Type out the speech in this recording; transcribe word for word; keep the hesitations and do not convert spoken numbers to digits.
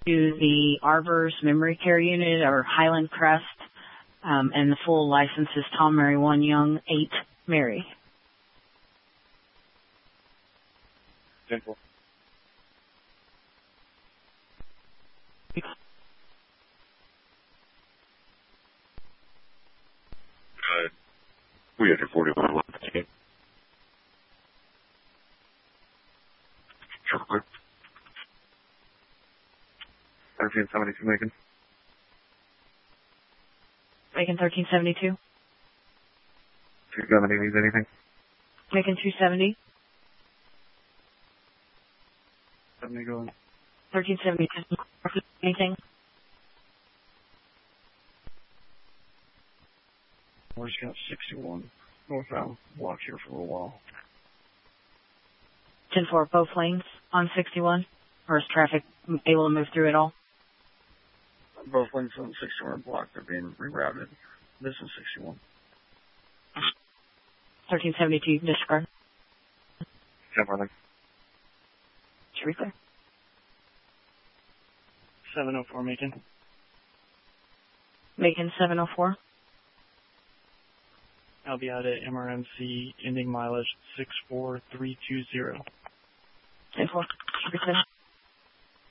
to the Arbors Memory Care Unit or Highland Crest, um, and the full license is Tom Mary one Young eight Mary. Simple. Uh, we had your forty-one left. Sure. thirteen seventy-two, Macon. Macon thirteen seventy-two. two seventy needs anything? Macon two seventy. seventy going. thirteen seventy-two. Anything? We're just got sixty-one northbound block here for a little while. ten four, both lanes on sixty-one? Or is traffic able to move through at all? Both lanes on sixty-one block are being rerouted. This is sixty-one. thirteen seventy-two, disregard. Jump on Should we clear? seven oh four, Macon. Macon seven oh four. I'll be out at M R M C, ending mileage six four three two zero. ten four, should we clear?